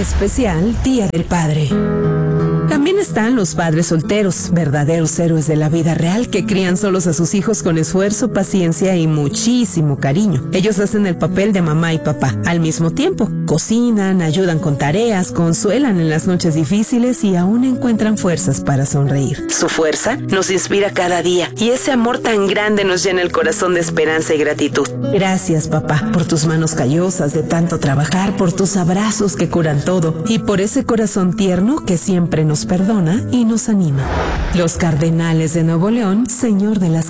Especial Día del Padre. También están los padres solteros, verdaderos héroes de la vida real que crían solos a sus hijos con esfuerzo, paciencia y muchísimo cariño. Ellos hacen el papel de mamá y papá al mismo tiempo. Cocinan, ayudan con tareas, consuelan en las noches difíciles y aún encuentran fuerzas para sonreír. Su fuerza nos inspira cada día y ese amor tan grande nos llena el corazón de esperanza y gratitud. Gracias, papá, por tus manos callosas de tanto trabajar, por tus abrazos que curan todo y por ese corazón tierno que siempre nos perdona y nos anima. Los Cardenales de Nuevo León, Señor de las